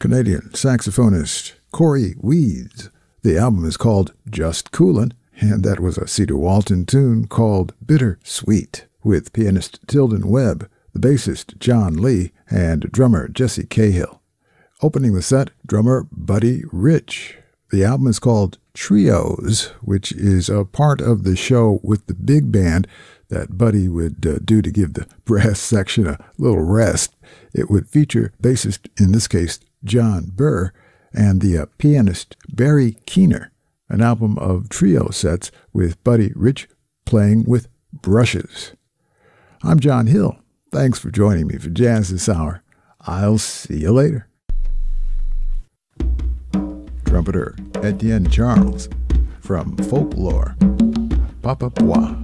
Canadian saxophonist Corey Weeds. The album is called Just Coolin', and that was a Cedar Walton tune called Bitter Sweet, with pianist Tilden Webb, the bassist John Lee, and drummer Jesse Cahill. Opening the set, drummer Buddy Rich. The album is called Trios, which is a part of the show with the big band that Buddy would do to give the brass section a little rest. It would feature bassist, in this case, John Burr, and the pianist Barry Keener, an album of trio sets with Buddy Rich playing with brushes. I'm John Hill. Thanks for joining me for Jazz This Hour. I'll see you later. Trumpeter Etienne Charles from Folklore, Papa Pois.